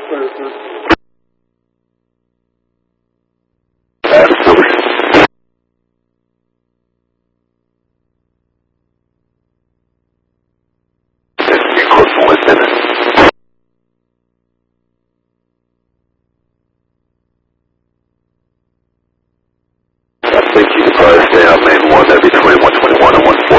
Absolutely. You're close to 1-7. I think you can probably stay out lane 1, that'd be 21, 21, and 1.